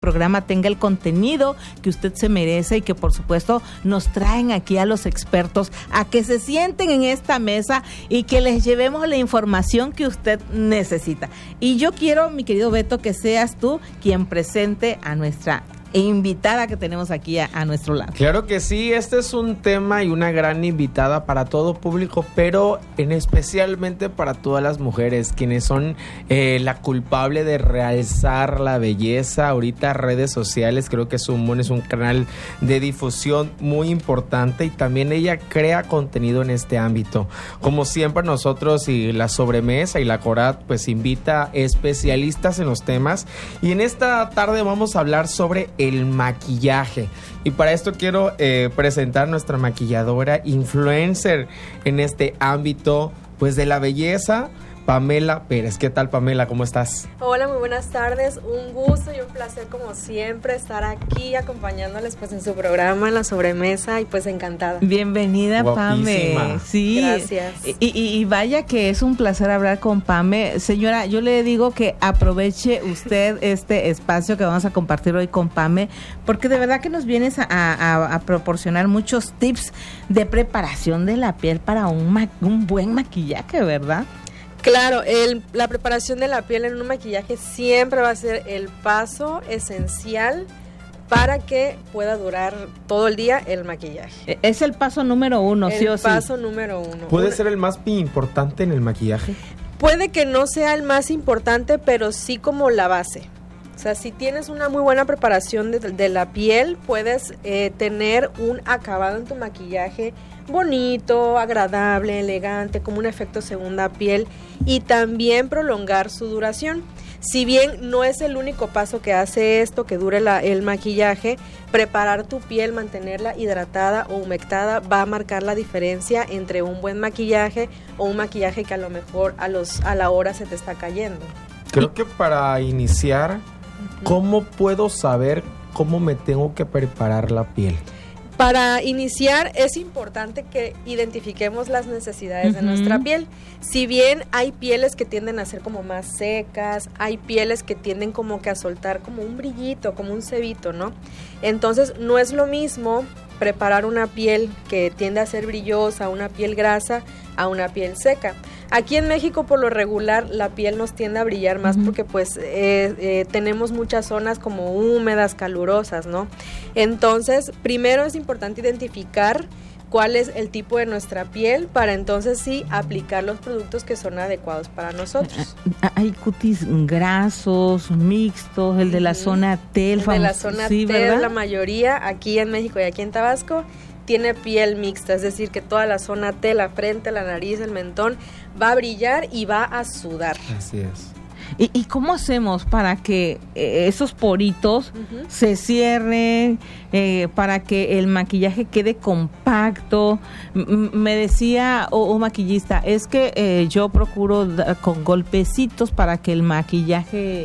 programa tenga el contenido que usted se merece y que por supuesto nos traen aquí a los expertos a que se sienten en esta mesa y que les llevemos la información que usted necesita. Y yo quiero, mi querido Beto, que seas tú quien presente a nuestra invitada que tenemos aquí a nuestro lado. Claro que sí, este es un tema y una gran invitada para todo público, pero en especialmente para todas las mujeres, quienes son la culpable de realzar la belleza. Ahorita redes sociales, creo que Sumón es un canal de difusión muy importante y también ella crea contenido en este ámbito. Como siempre nosotros y la sobremesa y la Corat pues invita especialistas en los temas y en esta tarde vamos a hablar sobre el maquillaje. Y para esto quiero presentar a nuestra maquilladora, influencer en este ámbito pues de la belleza, Pamela Pérez. ¿Qué tal, Pamela? ¿Cómo estás? Hola, muy buenas tardes. Un gusto y un placer como siempre estar aquí acompañándoles pues en su programa, en la sobremesa y pues encantada. Bienvenida, Pame. Sí. Gracias. Y vaya que es un placer hablar con Pame. Señora, yo le digo que aproveche usted este espacio que vamos a compartir hoy con Pame, porque de verdad que nos vienes a proporcionar muchos tips de preparación de la piel para un buen maquillaje, ¿verdad? Claro, la preparación de la piel en un maquillaje siempre va a ser el paso esencial para que pueda durar todo el día el maquillaje. Es el paso número uno, sí o sí. El paso número uno. ¿Puede ser el más importante en el maquillaje? Puede que no sea el más importante, pero sí como la base. O sea, si tienes una muy buena preparación de la piel, puedes tener un acabado en tu maquillaje bonito, agradable, elegante, como un efecto segunda piel y también prolongar su duración. Si bien no es el único paso que hace esto, que dure el maquillaje, preparar tu piel, mantenerla hidratada o humectada va a marcar la diferencia entre un buen maquillaje o un maquillaje que a lo mejor a la hora se te está cayendo. Creo que para iniciar, ¿cómo puedo saber cómo me tengo que preparar la piel? Para iniciar es importante que identifiquemos las necesidades de nuestra piel. Si bien hay pieles que tienden a ser como más secas, hay pieles que tienden como que a soltar como un brillito, como un cebito, ¿no? Entonces no es lo mismo preparar una piel que tiende a ser brillosa, una piel grasa, a una piel seca. Aquí en México por lo regular la piel nos tiende a brillar más porque pues tenemos muchas zonas como húmedas, calurosas, ¿no? Entonces primero es importante identificar cuál es el tipo de nuestra piel para entonces sí aplicar los productos que son adecuados para nosotros. Hay cutis grasos, mixtos, el de la zona T, el de la zona T, ¿verdad? La mayoría aquí en México y aquí en Tabasco tiene piel mixta, es decir, que toda la zona T, la frente, la nariz, el mentón, va a brillar y va a sudar. Así es. ¿Y cómo hacemos para que esos poritos se cierren, para que el maquillaje quede compacto? Me decía un maquillista, es que yo procuro con golpecitos para que el maquillaje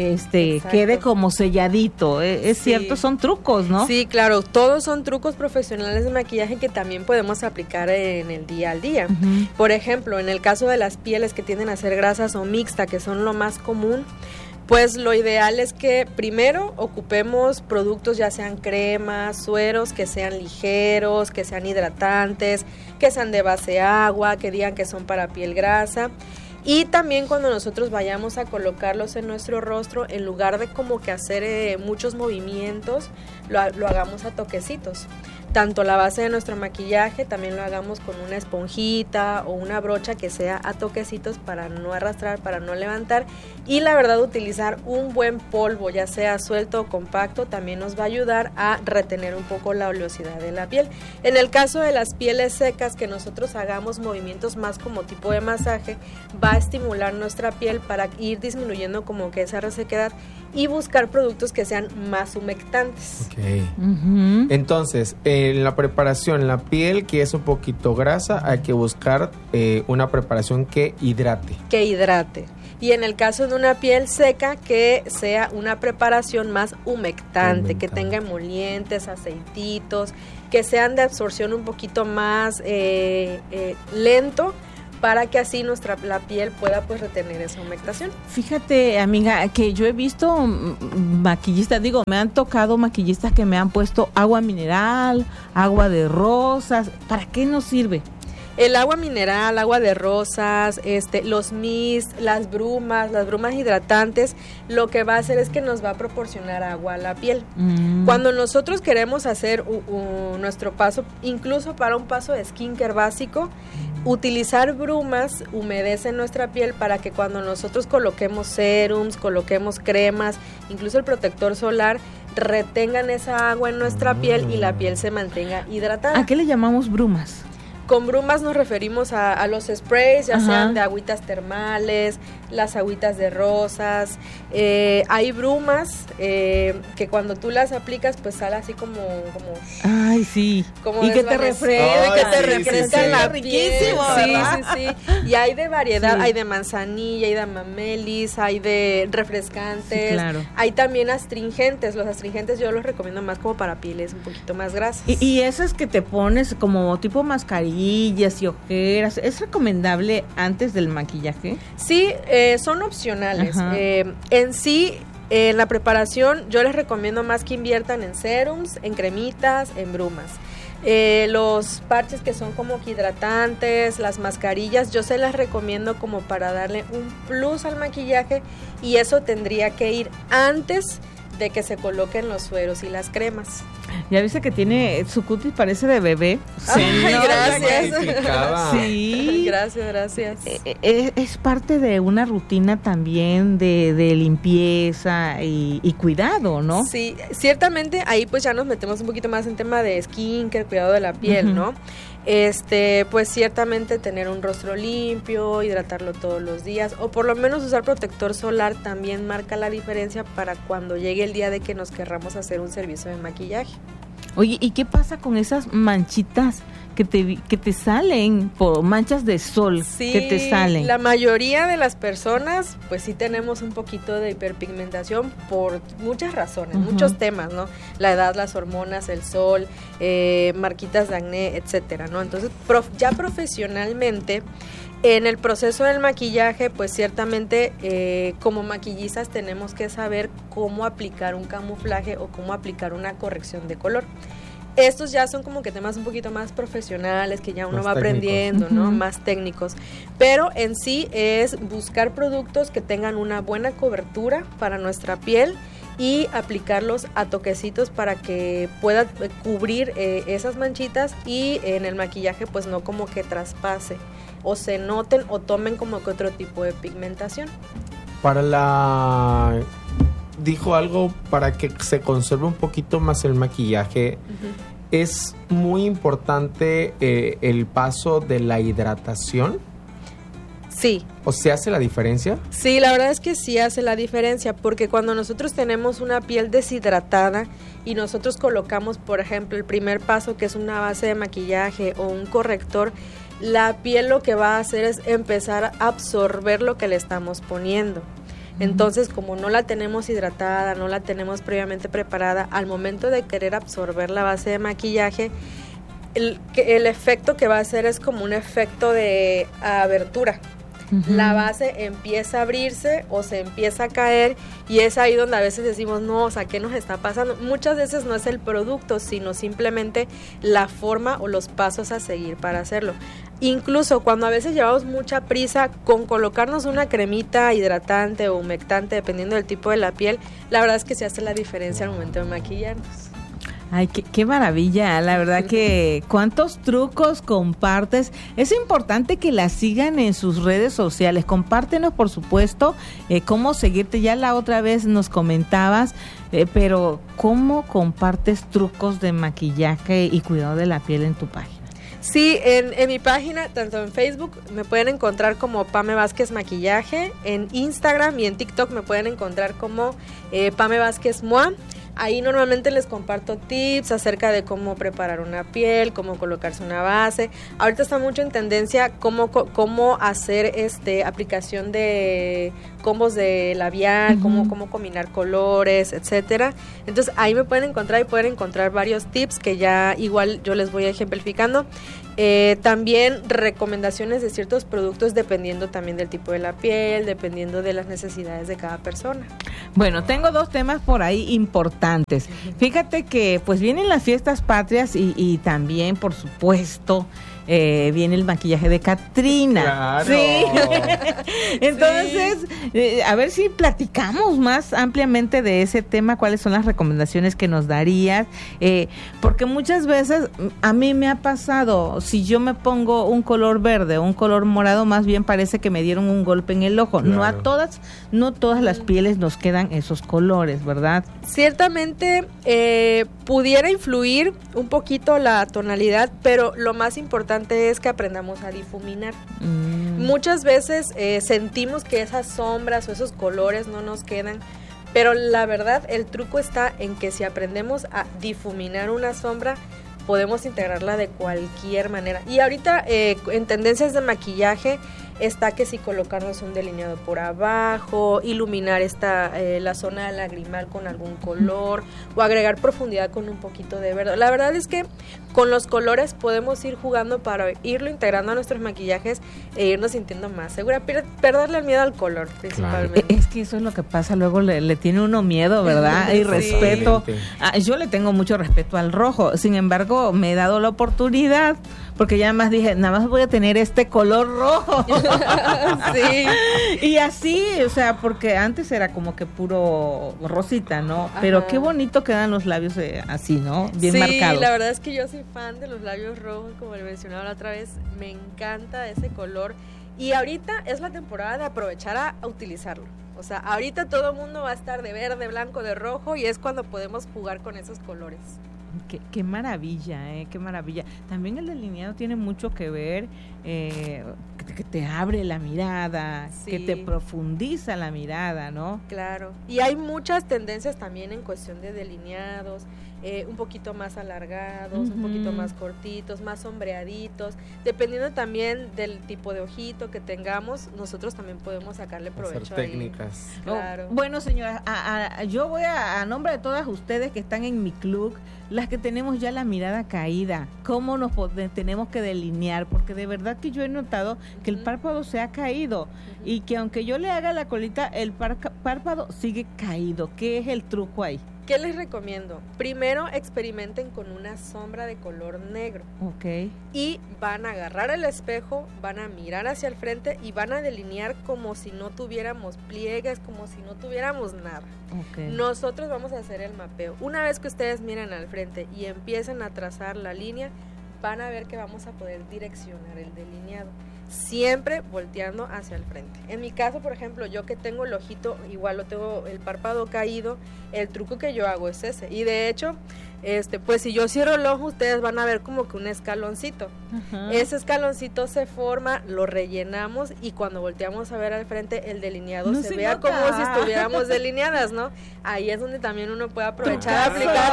quede como selladito. Es cierto, son trucos, ¿no? Sí, claro, todos son trucos profesionales de maquillaje que también podemos aplicar en el día al día. Por ejemplo, en el caso de las pieles que tienden a ser grasas o mixta, que son lo más común, pues lo ideal es que primero ocupemos productos, ya sean cremas, sueros, que sean ligeros, que sean hidratantes, que sean de base agua, que digan que son para piel grasa. Y también cuando nosotros vayamos a colocarlos en nuestro rostro, en lugar de como que hacer muchos movimientos, lo hagamos a toquecitos. Tanto la base de nuestro maquillaje también lo hagamos con una esponjita o una brocha que sea a toquecitos para no arrastrar, para no levantar. Y la verdad, utilizar un buen polvo, ya sea suelto o compacto, también nos va a ayudar a retener un poco la oleosidad de la piel. En el caso de las pieles secas, que nosotros hagamos movimientos más como tipo de masaje, va a estimular nuestra piel para ir disminuyendo como que esa resequedad y buscar productos que sean más humectantes. Ok. Entonces, en la preparación, la piel que es un poquito grasa, hay que buscar una preparación que hidrate. Que hidrate. Y en el caso de una piel seca, que sea una preparación más humectante, que tenga emolientes, aceititos, que sean de absorción un poquito más lento, para que así la piel pueda pues retener esa humectación. Fíjate, amiga, que yo he visto maquillistas, me han tocado maquillistas que me han puesto agua mineral, agua de rosas. ¿Para qué nos sirve? El agua mineral, agua de rosas, los mist, las brumas hidratantes, lo que va a hacer es que nos va a proporcionar agua a la piel. Cuando nosotros queremos hacer nuestro paso, incluso para un paso de skincare básico, utilizar brumas humedece nuestra piel para que cuando nosotros coloquemos serums, coloquemos cremas, incluso el protector solar, retengan esa agua en nuestra piel y la piel se mantenga hidratada. ¿A qué le llamamos brumas? Con brumas nos referimos a los sprays, ya sean de agüitas termales, las agüitas de rosas. Hay brumas que cuando tú las aplicas, pues sale así como ay, sí. Como y que te refresca. Que te refresca la piel. Riquísimo, sí. Y hay de variedad, hay de manzanilla, hay de amamelis, hay de refrescantes. Sí, claro. Hay también astringentes. Los astringentes yo los recomiendo más como para pieles un poquito más grasas. Y esas que te pones como tipo mascarilla y ojeras, ¿es recomendable antes del maquillaje? Sí, son opcionales. En sí, en la preparación yo les recomiendo más que inviertan en serums, en cremitas, en brumas. Los parches que son como que hidratantes, las mascarillas, yo se las recomiendo como para darle un plus al maquillaje, y eso tendría que ir antes de que se coloquen los sueros y las cremas. Ya viste que tiene su cutis, parece de bebé. Sí, gracias. Sí. Gracias. Es parte de una rutina también de limpieza y cuidado, ¿no? Sí, ciertamente ahí pues ya nos metemos un poquito más en tema de skincare, cuidado de la piel, ¿no? Pues ciertamente tener un rostro limpio, hidratarlo todos los días, o por lo menos usar protector solar también marca la diferencia para cuando llegue el día de que nos querramos hacer un servicio de maquillaje. Oye, ¿y qué pasa con esas manchitas que te salen por manchas de sol? Sí, que te salen. La mayoría de las personas pues sí tenemos un poquito de hiperpigmentación por muchas razones, muchos temas, ¿no? La edad, las hormonas, el sol, marquitas de acné, etcétera, ¿no? Entonces, ya profesionalmente, en el proceso del maquillaje, pues ciertamente como maquillistas tenemos que saber cómo aplicar un camuflaje o cómo aplicar una corrección de color. Estos ya son como que temas un poquito más profesionales, que ya uno va aprendiendo, ¿no? Más técnicos. Pero en sí es buscar productos que tengan una buena cobertura para nuestra piel y aplicarlos a toquecitos para que pueda cubrir esas manchitas, y en el maquillaje pues no como que traspase o se noten o tomen como que otro tipo de pigmentación. Dijo algo para que se conserve un poquito más el maquillaje. Es muy importante el paso de la hidratación. Sí. ¿O se hace la diferencia? Sí, la verdad es que sí hace la diferencia, porque cuando nosotros tenemos una piel deshidratada y nosotros colocamos, por ejemplo, el primer paso, que es una base de maquillaje o un corrector, la piel lo que va a hacer es empezar a absorber lo que le estamos poniendo. Entonces, como no la tenemos hidratada, no la tenemos previamente preparada, al momento de querer absorber la base de maquillaje, el efecto que va a hacer es como un efecto de abertura. La base empieza a abrirse o se empieza a caer, y es ahí donde a veces decimos, no, o sea, ¿qué nos está pasando? Muchas veces no es el producto, sino simplemente la forma o los pasos a seguir para hacerlo. Incluso cuando a veces llevamos mucha prisa con colocarnos una cremita hidratante o humectante, dependiendo del tipo de la piel, la verdad es que se hace la diferencia al momento de maquillarnos. Ay, qué maravilla, la verdad que cuántos trucos compartes. Es importante que la sigan en sus redes sociales. Compártenos, por supuesto, cómo seguirte. Ya la otra vez nos comentabas, pero ¿cómo compartes trucos de maquillaje y cuidado de la piel en tu página? Sí, en mi página, tanto en Facebook me pueden encontrar como Pame Vázquez Maquillaje, en Instagram y en TikTok me pueden encontrar como Pame Vázquez Mua. Ahí normalmente les comparto tips acerca de cómo preparar una piel, cómo colocarse una base. Ahorita está mucho en tendencia cómo hacer aplicación de combos de labial, cómo combinar colores, etcétera. Entonces ahí me pueden encontrar y pueden encontrar varios tips que ya igual yo les voy ejemplificando. También recomendaciones de ciertos productos dependiendo también del tipo de la piel, dependiendo de las necesidades de cada persona. Bueno, tengo 2 temas por ahí importantes. Fíjate que pues vienen las fiestas patrias y también, por supuesto, viene el maquillaje de Catrina. Claro. Sí. Entonces, a ver si platicamos más ampliamente de ese tema, cuáles son las recomendaciones que nos darías, porque muchas veces a mí me ha pasado, si yo me pongo un color verde o un color morado, más bien parece que me dieron un golpe en el ojo. Claro. No todas las pieles nos quedan esos colores, ¿verdad? Ciertamente pudiera influir un poquito la tonalidad, pero lo más importante es que aprendamos a difuminar. Muchas veces sentimos que esas sombras o esos colores no nos quedan, pero la verdad el truco está en que si aprendemos a difuminar una sombra, podemos integrarla de cualquier manera. Y ahorita en tendencias de maquillaje está que si colocarnos un delineado por abajo, iluminar la zona lagrimal con algún color o agregar profundidad con un poquito de verde. La verdad es que con los colores podemos ir jugando para irlo integrando a nuestros maquillajes e irnos sintiendo más segura, perderle el miedo al color principalmente. Claro. Es que eso es lo que pasa, luego le tiene uno miedo, ¿verdad? Y respeto. Yo le tengo mucho respeto al rojo, sin embargo me he dado la oportunidad, porque ya más dije, nada más voy a tener este color rojo. Sí. Y así, o sea, porque antes era como que puro rosita, ¿no? Ajá. Pero qué bonito quedan los labios así, ¿no? Bien marcados. Sí, la verdad es que yo soy fan de los labios rojos, como le mencionaba la otra vez, me encanta ese color. Y ahorita es la temporada de aprovechar a utilizarlo. O sea, ahorita todo el mundo va a estar de verde, blanco, de rojo, y es cuando podemos jugar con esos colores. Qué maravilla, qué maravilla. También el delineado tiene mucho que ver, que te abre la mirada, sí, que te profundiza la mirada, ¿no? Claro. Y hay muchas tendencias también en cuestión de delineados, un poquito más alargados, un poquito más cortitos, más sombreaditos. Dependiendo también del tipo de ojito que tengamos, nosotros también podemos sacarle provecho. Hacer técnicas. Claro. Bueno, señoras, yo voy a nombre de todas ustedes que están en mi club, las que tenemos ya la mirada caída, cómo nos tenemos que delinear, porque de verdad que yo he notado que el párpado se ha caído y que aunque yo le haga la colita, el párpado sigue caído. ¿Qué es el truco ahí? ¿Qué les recomiendo? Primero experimenten con una sombra de color negro. Ok. Y van a agarrar el espejo, van a mirar hacia el frente y van a delinear como si no tuviéramos pliegues, como si no tuviéramos nada. Okay. Nosotros vamos a hacer el mapeo. Una vez que ustedes miren al frente y empiecen a trazar la línea, van a ver que vamos a poder direccionar el delineado, siempre volteando hacia el frente. En mi caso, por ejemplo, yo que tengo el ojito, igual lo tengo el párpado caído, el truco que yo hago es ese. Y de hecho, pues si yo cierro el ojo, ustedes van a ver como que un escaloncito. Ajá. Ese escaloncito se forma, lo rellenamos y cuando volteamos a ver al frente, el delineado se vea como si estuviéramos delineadas, ¿no? Ahí es donde también uno puede aprovechar a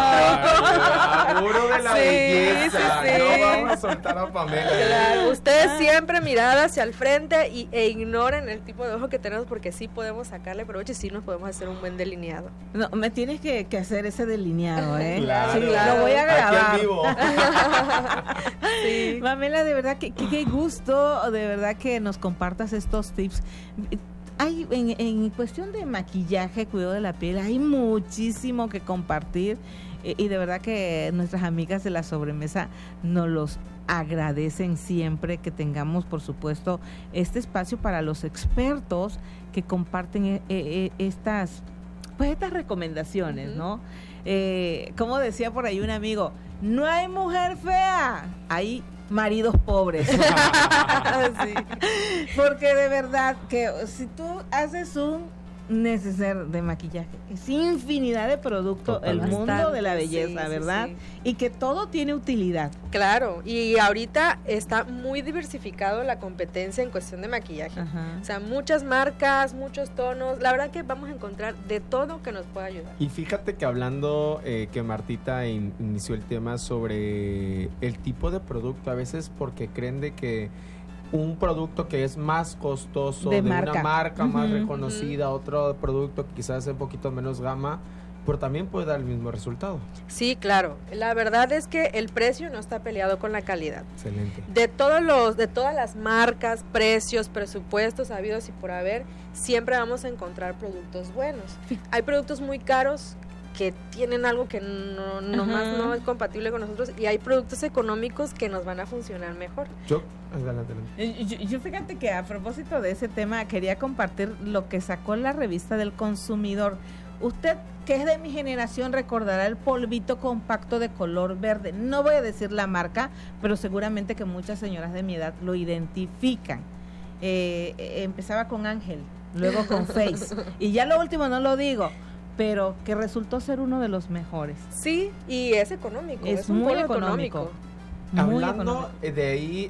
aplicar trucos. Puro de la belleza. Sí. No vamos a soltar a Pamela. Claro, ustedes siempre mirad hacia el frente e ignoren el tipo de ojo que tenemos, porque sí podemos sacarle provecho y sí nos podemos hacer un buen delineado. No, me tienes que hacer ese delineado, ¿eh? Claro. Sí, lo voy a grabar. Aquí en vivo. Sí. Pamela, de verdad que qué gusto, de verdad que nos compartas estos tips. Hay en cuestión de maquillaje, cuidado de la piel, hay muchísimo que compartir y de verdad que nuestras amigas de la sobremesa nos los agradecen siempre que tengamos, por supuesto, este espacio para los expertos que comparten estas recomendaciones, ¿no? Como decía por ahí un amigo, no hay mujer fea, hay maridos pobres. Sí. Porque de verdad que si tú haces un neceser de maquillaje. Es infinidad de productos, el mundo de la belleza, ¿verdad? Sí. Y que todo tiene utilidad. Claro, y ahorita está muy diversificado la competencia en cuestión de maquillaje. Ajá. O sea, muchas marcas, muchos tonos. La verdad que vamos a encontrar de todo que nos pueda ayudar. Y fíjate que hablando que Martita inició el tema sobre el tipo de producto, a veces porque creen de que un producto que es más costoso de una marca más reconocida, otro producto que quizás es un poquito menos gama, pero también puede dar el mismo resultado. Sí, claro. La verdad es que el precio no está peleado con la calidad. Excelente. De todas las marcas, precios, presupuestos habidos y por haber, siempre vamos a encontrar productos buenos. Hay productos muy caros que tienen algo que nomás no es compatible con nosotros, y hay productos económicos que nos van a funcionar mejor. Yo fíjate que a propósito de ese tema quería compartir lo que sacó la revista del consumidor. Usted, que es de mi generación, recordará el polvito compacto de color verde. No voy a decir la marca, pero seguramente que muchas señoras de mi edad lo identifican. Empezaba con Ángel, luego con Face, y ya lo último no lo digo, pero que resultó ser uno de los mejores. Sí, y es económico. Es muy económico. Hablando de ahí,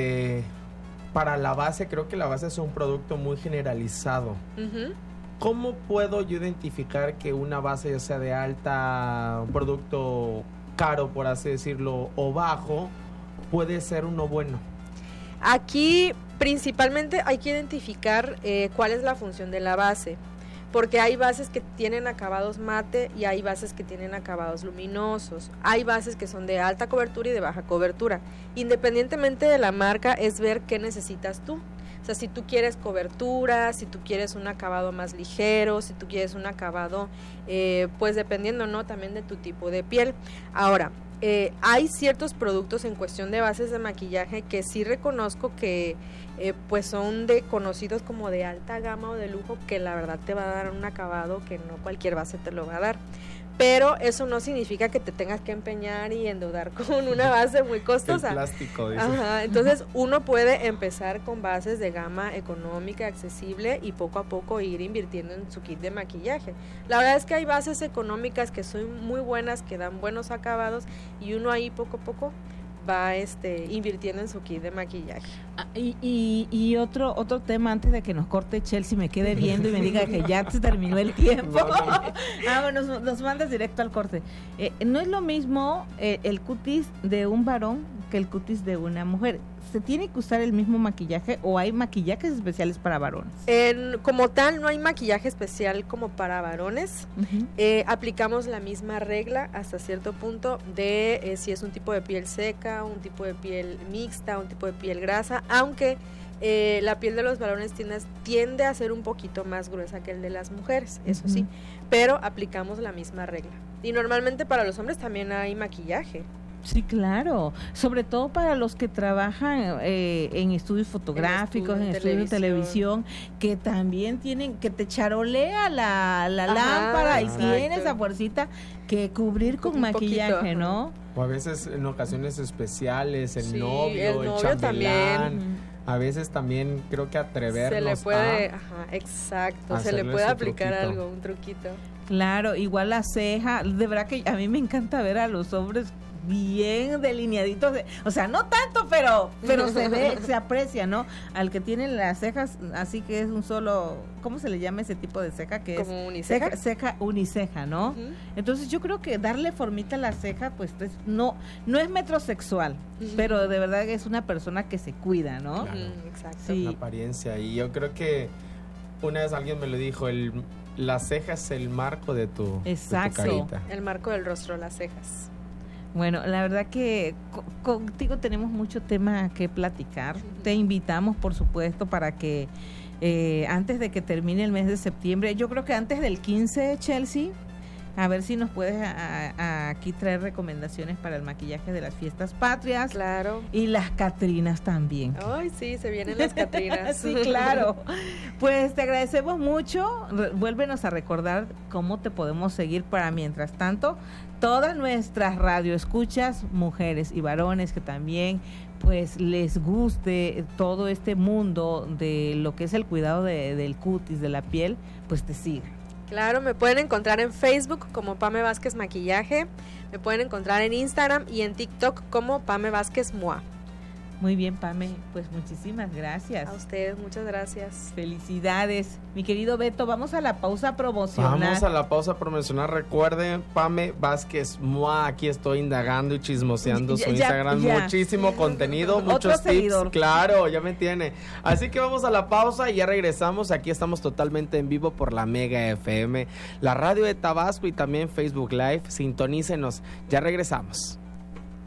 para la base, creo que la base es un producto muy generalizado. ¿Cómo puedo yo identificar que una base, ya sea de alta, un producto caro, por así decirlo, o bajo, puede ser uno bueno? Aquí principalmente hay que identificar cuál es la función de la base, porque hay bases que tienen acabados mate y hay bases que tienen acabados luminosos. Hay bases que son de alta cobertura y de baja cobertura. Independientemente de la marca, es ver qué necesitas tú. O sea, si tú quieres cobertura, si tú quieres un acabado más ligero, si tú quieres un acabado, pues dependiendo, ¿no?, también de tu tipo de piel. Ahora, hay ciertos productos en cuestión de bases de maquillaje que sí reconozco que pues son conocidos como de alta gama o de lujo, que la verdad te va a dar un acabado que no cualquier base te lo va a dar. Pero eso no significa que te tengas que empeñar y endeudar con una base muy costosa. El plástico, dice. Ajá, entonces uno puede empezar con bases de gama económica, accesible, y poco a poco ir invirtiendo en su kit de maquillaje. La verdad es que hay bases económicas que son muy buenas, que dan buenos acabados, y uno ahí poco a poco va invirtiendo en su kit de maquillaje. Y otro tema antes de que nos corte Chelsea, me quede viendo y me diga que ya se terminó el tiempo. Bueno, nos mandas directo al corte. No es lo mismo el cutis de un varón que el cutis de una mujer. ¿Se tiene que usar el mismo maquillaje o hay maquillajes especiales para varones? Como tal, no hay maquillaje especial como para varones. Aplicamos la misma regla hasta cierto punto de si es un tipo de piel seca, un tipo de piel mixta, un tipo de piel grasa, aunque la piel de los varones tiende a ser un poquito más gruesa que el de las mujeres, eso sí, pero aplicamos la misma regla. Y normalmente para los hombres también hay maquillaje. Sí, claro, sobre todo para los que trabajan en estudios fotográficos, en estudios de televisión, que también tienen, que te charolea la lámpara, y tienes a fuercita que cubrir con maquillaje, poquito, ¿no? O a veces en ocasiones especiales, el novio, el chambelán. También. A veces también creo que atrevernos se le puede, exacto, se le puede aplicar truquito. Un truquito. Claro, igual la ceja, de verdad que a mí me encanta ver a los hombres bien delineaditos, o sea, no tanto, pero se ve, se aprecia, ¿no? Al que tiene las cejas, así que es un solo, ¿cómo se le llama ese tipo de ceja? Que ¿como uniceja? Ceja uniceja, ¿no? Entonces yo creo que darle formita a la ceja, pues no es metrosexual, pero de verdad es una persona que se cuida, ¿no? Claro. Exacto. Sí. La apariencia, y yo creo que una vez alguien me lo dijo, la ceja es el marco de tu carita. El marco del rostro, las cejas. Bueno, la verdad que contigo tenemos mucho tema que platicar. Te invitamos, por supuesto, para que antes de que termine el mes de septiembre, yo creo que antes del 15, Chelsea, A ver si nos puedes aquí traer recomendaciones para el maquillaje de las fiestas patrias. Claro. Y las Catrinas también. Ay, sí, se vienen las Catrinas. Sí, claro. Pues te agradecemos mucho. Vuélvenos a recordar cómo te podemos seguir para mientras tanto. Todas nuestras radioescuchas, mujeres y varones que también pues les guste todo este mundo de lo que es el cuidado del cutis, de la piel, pues te sigan. Claro, me pueden encontrar en Facebook como Pame Vázquez Maquillaje, me pueden encontrar en Instagram y en TikTok como Pame Vázquez Mua. Muy bien, Pame, pues muchísimas gracias. A ustedes, muchas gracias. Felicidades. Mi querido Beto, vamos a la pausa promocional. Vamos a la pausa promocional. Recuerden, Pame Vázquez Mua, aquí estoy indagando y chismoseando su Instagram. Muchísimo contenido, muchos tips. Seguidor. Claro, ya me tiene. Así que vamos a la pausa y ya regresamos. Aquí estamos totalmente en vivo por la Mega FM, la radio de Tabasco y también Facebook Live. Sintonícenos. Ya regresamos.